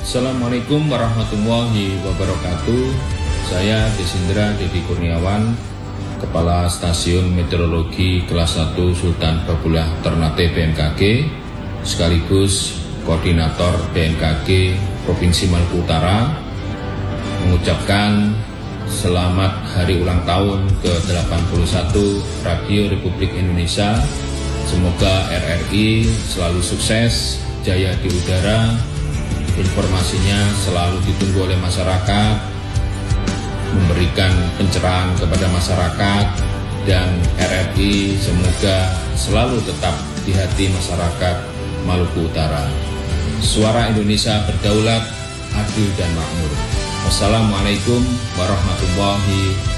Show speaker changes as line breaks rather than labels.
Assalamualaikum warahmatullahi wabarakatuh. Saya Desindra Dedi Kurniawan, Kepala Stasiun Meteorologi Kelas 1 Sultan Babulah Ternate BMKG, sekaligus Koordinator BMKG Provinsi Maluku Utara, mengucapkan selamat hari ulang tahun ke-81 Radio Republik Indonesia. Semoga RRI selalu sukses, jaya di udara, informasinya selalu ditunggu oleh masyarakat, memberikan pencerahan kepada masyarakat, dan RRI semoga selalu tetap di hati masyarakat Maluku Utara. Suara Indonesia berdaulat, adil dan makmur. Wassalamualaikum warahmatullahi wabarakatuh.